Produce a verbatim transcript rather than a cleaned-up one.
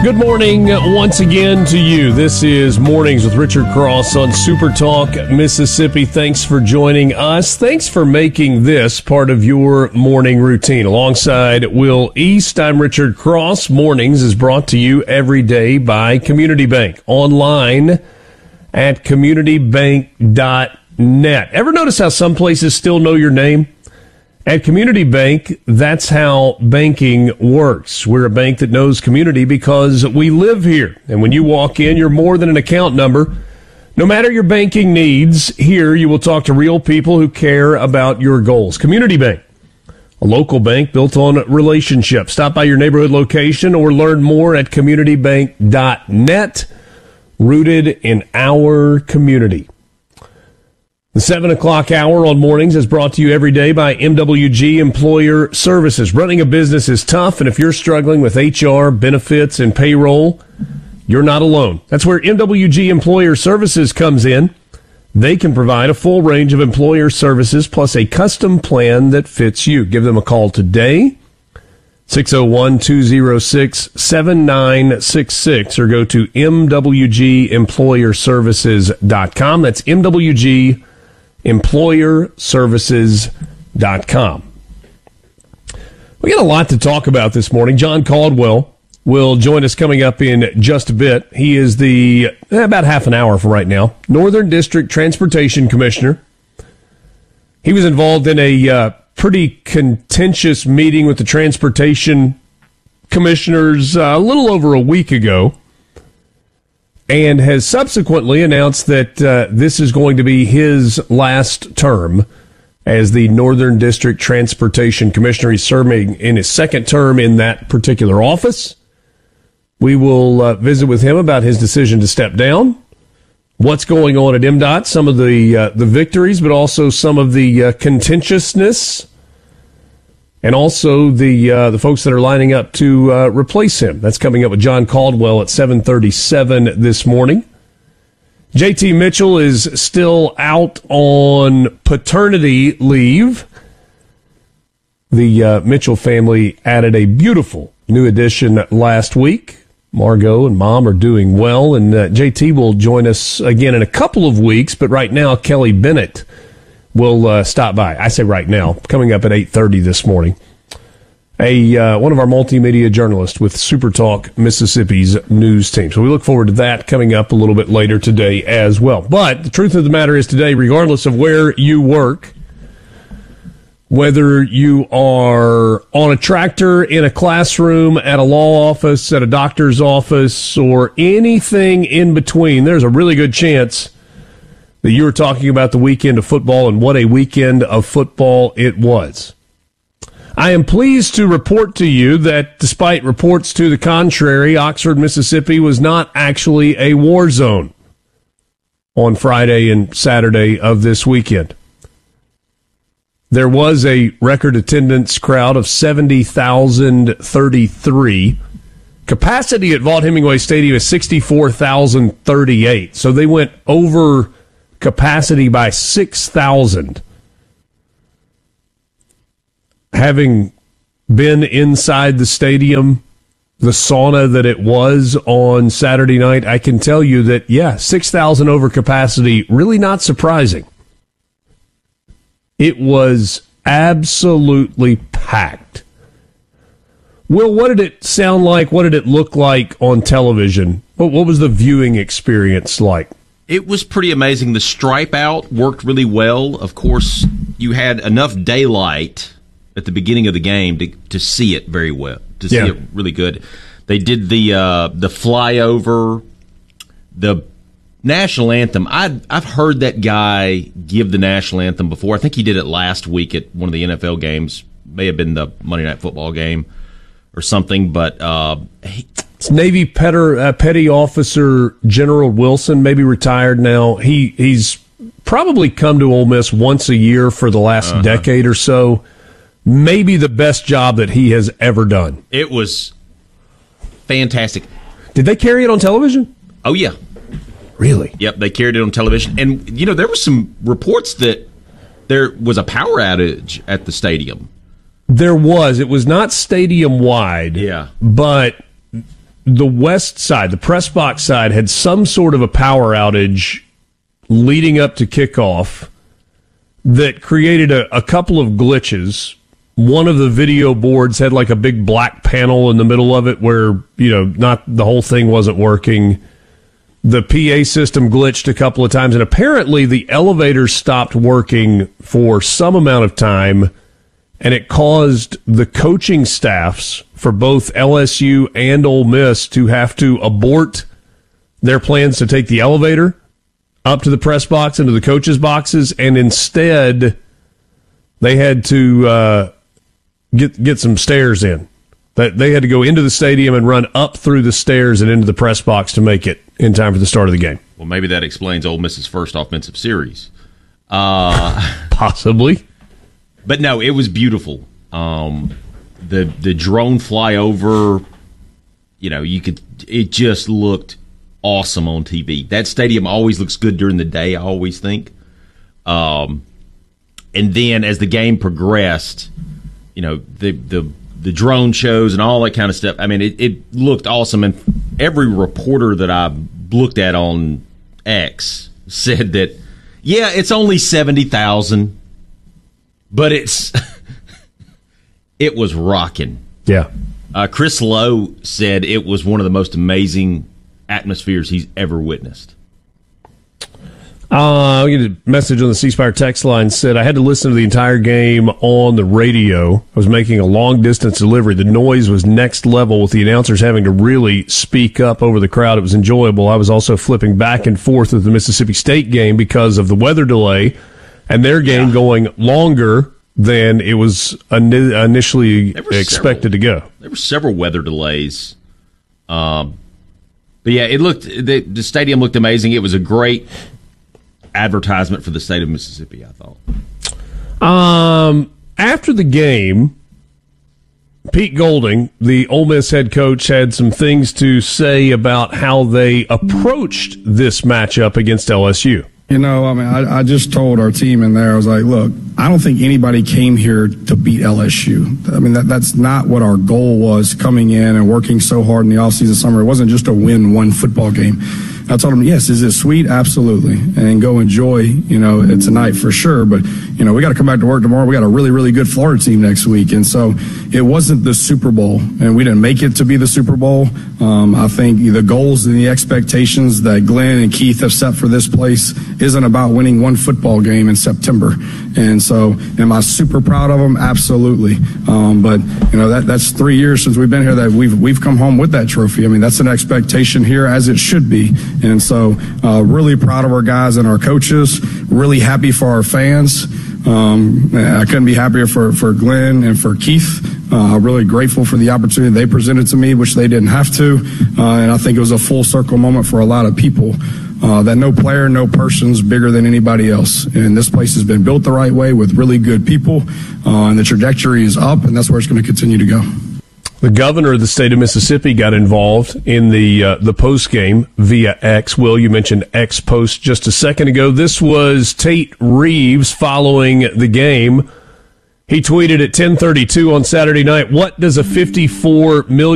Good morning once again to you. This is Mornings with Richard Cross on Super Talk Mississippi. Thanks for joining us. Thanks for making this part of your morning routine. Alongside Will East, I'm Richard Cross. Mornings is brought to you every day by Community Bank. Online at community bank dot net. Ever notice how some places still know your name? At Community Bank, that's how banking works. We're a bank that knows community because we live here. And when you walk in, you're more than an account number. No matter your banking needs, here you will talk to real people who care about your goals. Community Bank, a local bank built on relationships. Stop by your neighborhood location or learn more at community bank dot net, rooted in our community. The seven o'clock hour on Mornings is brought to you every day by M W G Employer Services. Running a business is tough, and if you're struggling with H R, benefits, and payroll, you're not alone. That's where M W G Employer Services comes in. They can provide a full range of employer services plus a custom plan that fits you. Give them a call today, six oh one, two oh six, seven nine six six, or go to m w g employer services dot com. That's M W G employer services dot com. We got a lot to talk about this morning. John Caldwell will join us coming up in just a bit. He is the, eh, about half an hour from right now, Northern District Transportation Commissioner. He was involved in a uh, pretty contentious meeting with the transportation commissioners uh, a little over a week ago, and has subsequently announced that uh, this is going to be his last term as the Northern District Transportation Commissioner. He's serving in his second term in that particular office. We will uh, visit with him about his decision to step down, what's going on at M D O T, some of the uh, the victories, but also some of the uh, contentiousness, and also the uh, the folks that are lining up to uh, replace him. That's coming up with John Caldwell at seven thirty-seven this morning. J T Mitchell is still out on paternity leave. The uh, Mitchell family added a beautiful new addition last week. Margot and Mom are doing well, and uh, J T will join us again in a couple of weeks, but right now Kelly Bennett will uh, stop by. I say right now, coming up at eight thirty this morning. A uh, one of our multimedia journalists with Super Talk Mississippi's news team. So we look forward to that coming up a little bit later today as well. But the truth of the matter is today, regardless of where you work, whether you are on a tractor, in a classroom, at a law office, at a doctor's office, or anything in between, there's a really good chance that you were talking about the weekend of football, and what a weekend of football it was. I am pleased to report to you that despite reports to the contrary, Oxford, Mississippi was not actually a war zone on Friday and Saturday of this weekend. There was a record attendance crowd of seventy thousand thirty-three. Capacity at Vaught-Hemingway Stadium is sixty-four thousand thirty-eight. So they went over capacity by six thousand. Having been inside the stadium, the sauna that it was on Saturday night, I can tell you that, yeah, six thousand over capacity, really not surprising. It was absolutely packed. Will, what did it sound like? What did it look like on television? What, what was the viewing experience like? It was pretty amazing. The stripe out worked really well. Of course, you had enough daylight at the beginning of the game to, to see it very well, to see yeah. it really good. They did the uh, the flyover, the national anthem. I I've heard that guy give the national anthem before. I think he did it last week at one of the N F L games. May have been the Monday Night Football game or something. But uh, he, it's Navy Petty, uh, Petty Officer General Wilson, maybe retired now. He he's probably come to Ole Miss once a year for the last uh-huh. decade or so. Maybe the best job that he has ever done. It was fantastic. Did they carry it on television? Oh yeah. Really? Yep, they carried it on television. And, you know, there were some reports that there was a power outage at the stadium. There was. It was not stadium-wide. Yeah. But the west side, the press box side, had some sort of a power outage leading up to kickoff that created a, a couple of glitches. One of the video boards had like a big black panel in the middle of it where, you know, not the whole thing wasn't working. The P A system glitched a couple of times, and apparently the elevator stopped working for some amount of time, and it caused the coaching staffs for both L S U and Ole Miss to have to abort their plans to take the elevator up to the press box into the coaches' boxes, and instead they had to uh, get get some stairs in. That they had to go into the stadium and run up through the stairs and into the press box to make it in time for the start of the game. Well, maybe that explains Ole Miss's first offensive series. Uh, Possibly. But no, it was beautiful. Um, the the drone flyover, you know, you could. It just looked awesome on T V. That stadium always looks good during the day, I always think. Um, and then as the game progressed, you know, the the the drone shows and all that kind of stuff. I mean, it, it looked awesome. And every reporter that I looked at on X said that, yeah, it's only seventy thousand, but it's it was rocking. Yeah. Uh, Chris Lowe said it was one of the most amazing atmospheres he's ever witnessed. Uh, I get a message on the C Spire text line said, I had to listen to the entire game on the radio. I was making a long-distance delivery. The noise was next level with the announcers having to really speak up over the crowd. It was enjoyable. I was also flipping back and forth with the Mississippi State game because of the weather delay and their game yeah. going longer than it was initially expected several, to go. There were several weather delays. Um, but, yeah, it looked the, the stadium looked amazing. It was a great advertisement for the state of Mississippi, I thought. Um, after the game, Pete Golding, the Ole Miss head coach, had some things to say about how they approached this matchup against L S U. You know, I mean, I, I just told our team in there, I was like, look, I don't think anybody came here to beat L S U. I mean, that, that's not what our goal was coming in and working so hard in the offseason summer. It wasn't just to win one football game. I told him, yes, is it sweet? Absolutely. And go enjoy, you know, it tonight for sure. But, you know, we got to come back to work tomorrow. We got a really, really good Florida team next week. And so it wasn't the Super Bowl, and we didn't make it to be the Super Bowl. Um, I think the goals and the expectations that Glenn and Keith have set for this place isn't about winning one football game in September. And so am I super proud of them? Absolutely. Um, but, you know, that that's three years since we've been here that we've, we've come home with that trophy. I mean, that's an expectation here, as it should be. And so uh, really proud of our guys and our coaches, really happy for our fans. Um, I couldn't be happier for, for Glenn and for Keith. Uh, really grateful for the opportunity they presented to me, which they didn't have to. Uh, and I think it was a full circle moment for a lot of people. Uh, that no player, no person's bigger than anybody else. And this place has been built the right way with really good people. Uh, and the trajectory is up, and that's where it's going to continue to go. The governor of the state of Mississippi got involved in the uh, the post game via X. Will, you mentioned X post just a second ago. This was Tate Reeves following the game. He tweeted at ten thirty-two on Saturday night, what does a fifty-four million